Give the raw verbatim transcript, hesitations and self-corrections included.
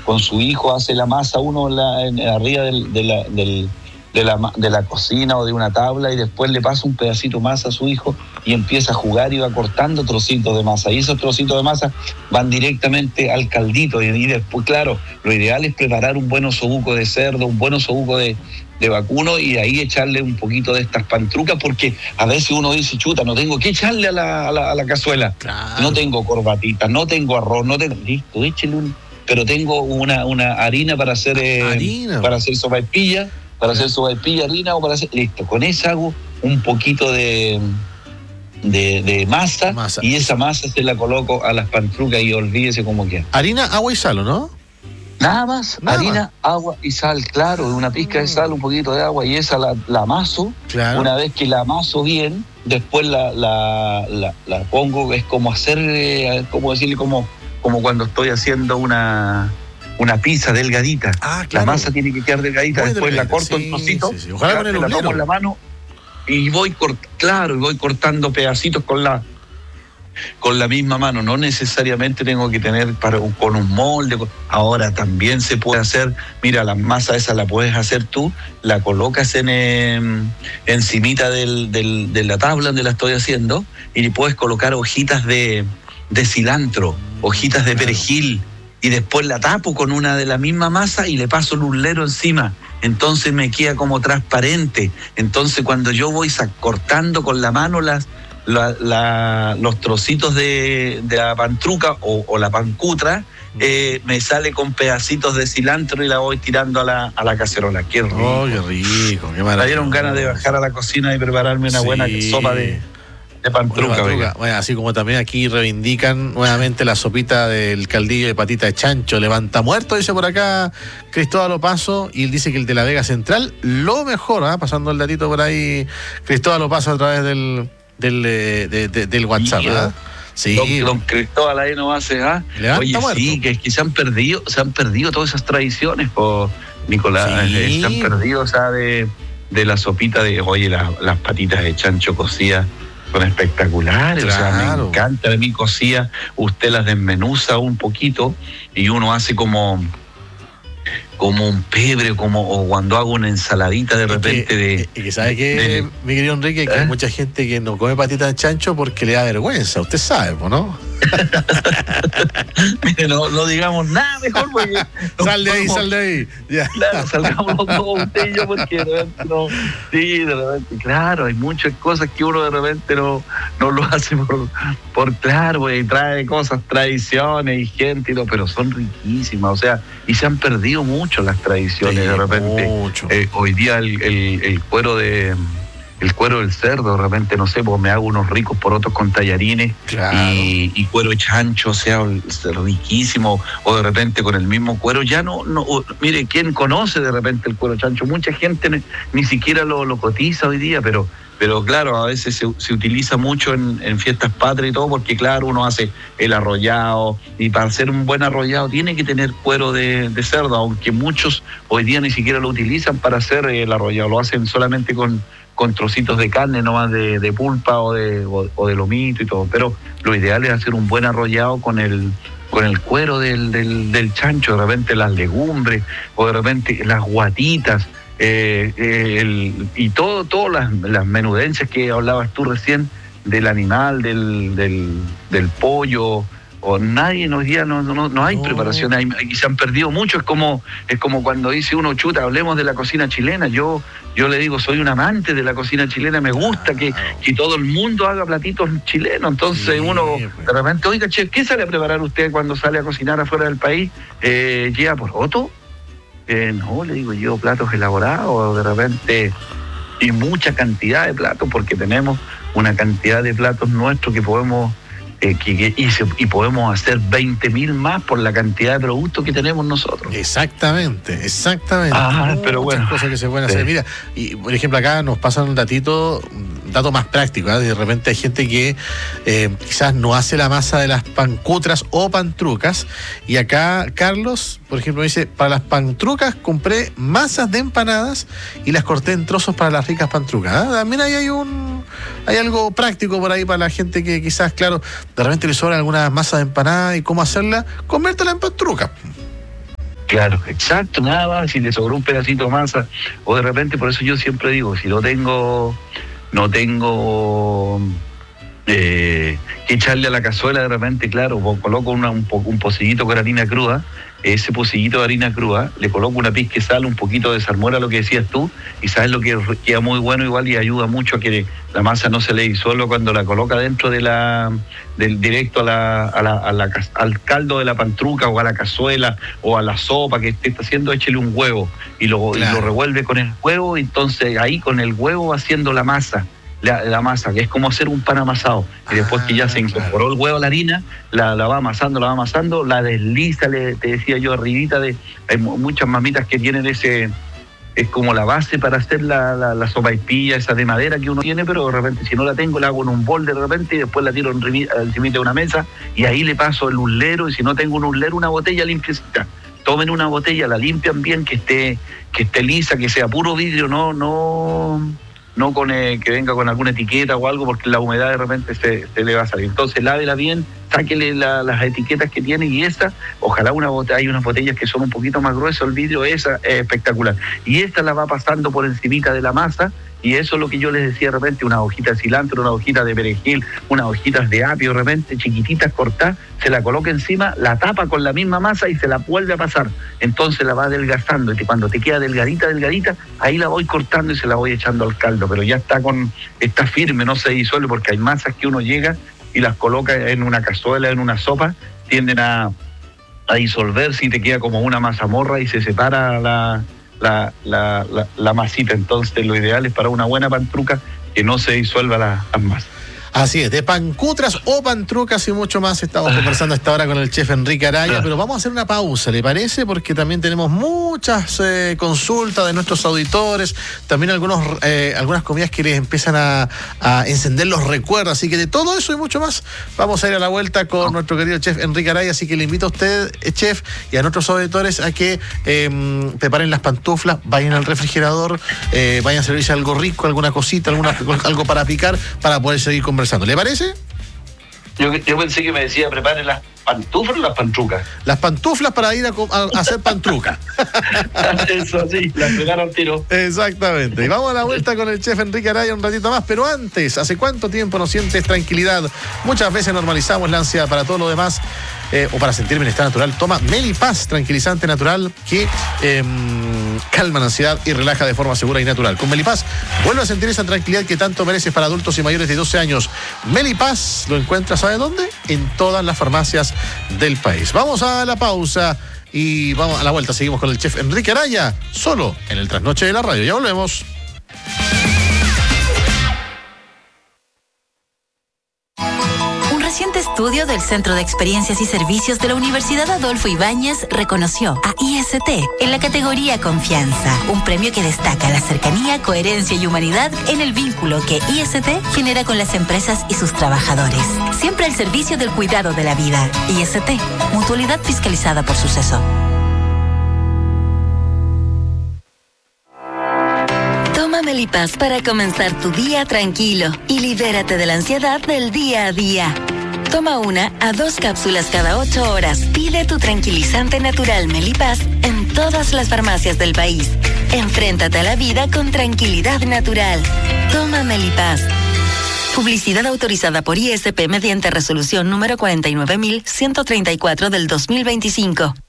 con su hijo hace la masa uno en la, en, arriba del, de, la, del, de, la, de la cocina o de una tabla, y después le pasa un pedacito más a su hijo y empieza a jugar y va cortando trocitos de masa, y esos trocitos de masa van directamente al caldito, y, y después, claro, lo ideal es preparar un buen osobuco de cerdo, un buen osobuco de, de vacuno, y ahí echarle un poquito de estas pantrucas, porque a veces uno dice, chuta, no tengo que echarle a la, a la, a la cazuela, claro. No tengo corbatitas, no tengo arroz, no tengo, listo, échale un, pero tengo una, una harina para hacer eh, harina. para hacer sopaipilla, para hacer sopaipilla, harina, o para hacer, listo, con esa hago un poquito de de, de masa, masa, y esa masa se la coloco a las pantrucas y olvídese cómo queda. Harina, agua y sal, ¿no? Nada más, Nada harina, más. agua y sal, claro, una pizca de sal, un poquito de agua, y esa la, la amaso. Claro. Una vez que la amaso bien, después la, la, la, la pongo, es como hacer, eh, como decirle, como, como cuando estoy haciendo una, una pizza delgadita. Ah, claro. La masa tiene que quedar delgadita, Muy después delgadita. la corto sí, en trocitos, sí, sí. Ojalá con el la tomo en la mano y voy cort, claro, y voy cortando pedacitos con la con la misma mano, no necesariamente tengo que tener para, con un molde. Ahora también se puede hacer, mira, la masa esa la puedes hacer tú, la colocas en eh, encimita del, del, de la tabla donde la estoy haciendo, y le puedes colocar hojitas de, de cilantro, hojitas de perejil, y después la tapo con una de la misma masa y le paso el urlero encima. Entonces me queda como transparente. Entonces cuando yo voy cortando con la mano las La, la, los trocitos de, de la pantruca o, o la pancutra, eh, me sale con pedacitos de cilantro y la voy tirando a la, a la cacerola. Qué rico. Oh, qué rico, qué maravilla. Me dieron ganas de bajar a la cocina y prepararme una sí. buena sopa de, de pantruca. Bueno, bueno, así como también aquí reivindican nuevamente la sopita del caldillo de patita de chancho. Levanta muerto, dice por acá Cristóbal Opaso, y él dice que el de la Vega Central, lo mejor, ¿eh? Pasando el datito por ahí, Cristóbal Opaso a través del... Del, de, de, del WhatsApp, ¿verdad? Sí. Don, don Cristóbal ahí no hace, ¿ah? Oye, muerto. sí, que, que se han perdido, se han perdido todas esas tradiciones, por Nicolás, sí. se han perdido, o sea, de, de la sopita de, oye, la, las patitas de chancho cocidas son espectaculares, claro. O sea, me encanta de mi cocida, usted las desmenuza un poquito y uno hace como como un pebre, como o cuando hago una ensaladita de repente que, de... Y que sabe que, mi querido Enrique, que ¿eh? hay mucha gente que no come patitas de chancho porque le da vergüenza, usted sabe, ¿no? Mire, no, no digamos nada mejor porque... Sal de ahí, sal de ahí. Ya. Claro, salgamos los dos, usted y yo, porque de repente no... Sí, de repente, claro, hay muchas cosas que uno de repente no, no lo hace por, por claro, y trae cosas, tradiciones y gente y todo, pero son riquísimas, o sea, y se han perdido mucho las tradiciones, sí, de repente. Eh, hoy día el, el, el cuero de... el cuero del cerdo, de repente, no sé, pues me hago unos ricos porotos con tallarines, claro. y, y cuero de chancho, o sea, riquísimo, o de repente con el mismo cuero, ya no, no o, mire, ¿quién conoce de repente el cuero chancho? Mucha gente ni, ni siquiera lo, lo cotiza hoy día, pero, pero claro, a veces se, se utiliza mucho en, en fiestas patrias y todo, porque claro, uno hace el arrollado, y para hacer un buen arrollado tiene que tener cuero de, de cerdo, aunque muchos hoy día ni siquiera lo utilizan para hacer el arrollado, lo hacen solamente con con trocitos de carne nomás de, de pulpa o de, o, o de lomito y todo, pero lo ideal es hacer un buen arrollado con el con el cuero del, del, del chancho, de repente las legumbres, o de repente las guatitas, eh, eh, el, y todo, todas las, las menudencias que hablabas tú recién del animal, del, del, del pollo, o nadie hoy día no, no, no hay no. preparación, hay, se han perdido mucho, es como, es como cuando dice uno, chuta, hablemos de la cocina chilena, yo Yo le digo, soy un amante de la cocina chilena, me gusta que, que todo el mundo haga platitos chilenos, entonces sí, uno pues. de repente, oiga, che, ¿qué sale a preparar usted cuando sale a cocinar afuera del país? Eh, ¿Lleva poroto? Eh, no, le digo, llevo platos elaborados, de repente, y mucha cantidad de platos, porque tenemos una cantidad de platos nuestros que podemos... Eh, que, que, y, se, y podemos hacer veinte mil más por la cantidad de productos que tenemos nosotros. Exactamente, exactamente. Ah, Muchas pero bueno. cosas que se pueden sí. hacer. Mira, y por ejemplo acá nos pasan un datito, un dato más práctico, ¿eh? De repente hay gente que eh, quizás no hace la masa de las pancutras o pantrucas, y acá Carlos, por ejemplo, dice, para las pantrucas compré masas de empanadas y las corté en trozos para las ricas pantrucas. ¿eh? También ahí hay un hay algo práctico por ahí para la gente que quizás, claro, de repente le sobran algunas masas de empanada y cómo hacerla, conviértela en pantruca. Claro, exacto, nada más, si le sobró un pedacito de masa, o de repente, por eso yo siempre digo, si no tengo, no tengo eh, que echarle a la cazuela de repente, claro, coloco una, un, po, un pocillito con harina cruda, ese pocillito de harina cruda, le coloco una pizca de sal, un poquito de salmuera, lo que decías tú, y sabes lo que queda muy bueno igual y ayuda mucho a que la masa no se le disuelva cuando la coloca dentro de la, del directo a la, a la, a la, al caldo de la pantruca o a la cazuela o a la sopa que esté haciendo, échele un huevo y lo, claro. y lo revuelve con el huevo, entonces ahí con el huevo va haciendo la masa. La, la masa, que es como hacer un pan amasado, y después ah, que ya se incorporó claro. el huevo a la harina, la, la va amasando, la va amasando, la desliza, le, te decía yo, arribita de, hay muchas mamitas que tienen ese, es como la base para hacer la, la, la sopaipilla, esa de madera que uno tiene, pero de repente si no la tengo, la hago en un bol de repente, y después la tiro encima de una mesa, y ahí le paso el uslero, y si no tengo un uslero, una botella limpiecita. Tomen una botella, la limpian bien, que esté, que esté lisa, que sea puro vidrio, no, no... no con eh, que venga con alguna etiqueta o algo, porque la humedad de repente se, se le va a salir. Entonces lávela bien, sáquele la, las etiquetas que tiene, y esta, ojalá una botella, hay unas botellas que son un poquito más gruesas, el vidrio, esa es espectacular. Y esta la va pasando por encimita de la masa, y eso es lo que yo les decía de repente, una hojita de cilantro, una hojita de perejil, unas hojitas de apio de repente, chiquititas, cortadas, se la coloca encima, la tapa con la misma masa y se la vuelve a pasar. Entonces la va adelgazando, y cuando te queda delgadita, delgadita, ahí la voy cortando y se la voy echando al caldo, pero ya está con, está firme, no se disuelve, porque hay masas que uno llega y las coloca en una cazuela, en una sopa, tienden a, a disolverse y te queda como una mazamorra y se separa la... La, la, la, la masita. Entonces lo ideal es para una buena pantruca que no se disuelva la, las masas. Así es, de pancutras o pantrucas y mucho más estamos conversando a esta hora con el chef Enrique Araya, pero vamos a hacer una pausa, ¿le parece? Porque también tenemos muchas eh, consultas de nuestros auditores, también algunos eh, algunas comidas que les empiezan a, a encender los recuerdos, así que de todo eso y mucho más vamos a ir a la vuelta con nuestro querido chef Enrique Araya, así que le invito a usted, chef, y a nuestros auditores a que eh, preparen las pantuflas, vayan al refrigerador, eh, vayan a servirse algo rico, alguna cosita, alguna, algo para picar, para poder seguir conversando. ¿Le parece? Yo, yo pensé que me decía, prepare las pantuflas o las pantrucas. Las pantuflas para ir a, a, a hacer pantruca. Eso sí, las pegaron al tiro. Exactamente. Y vamos a la vuelta con el chef Enrique Araya un ratito más, pero antes, ¿hace cuánto tiempo no sientes tranquilidad? Muchas veces normalizamos la ansiedad para todo lo demás, eh, o para sentir bienestar natural. Toma Melipaz, tranquilizante natural que eh, calma la ansiedad y relaja de forma segura y natural. Con Melipaz vuelve a sentir esa tranquilidad que tanto mereces para adultos y mayores de doce años. Melipaz lo encuentras, ¿sabe dónde? En todas las farmacias del país. Vamos a la pausa y vamos a la vuelta. Seguimos con el chef Enrique Araya, solo en el Trasnoche de la Radio. Ya volvemos. Un reciente estudio del Centro de Experiencias y Servicios de la Universidad Adolfo Ibáñez reconoció a I S T en la categoría Confianza, un premio que destaca la cercanía, coherencia y humanidad en el vínculo que I S T genera con las empresas y sus trabajadores. Siempre al servicio del cuidado de la vida. I S T, mutualidad fiscalizada por Suceso. Toma Melipaz para comenzar tu día tranquilo y libérate de la ansiedad del día a día. Toma una a dos cápsulas cada ocho horas. Pide tu tranquilizante natural Melipaz en todas las farmacias del país. Enfréntate a la vida con tranquilidad natural. Toma Melipaz. Publicidad autorizada por I S P mediante resolución número cuarenta y nueve mil ciento treinta y cuatro del dos mil veinticinco.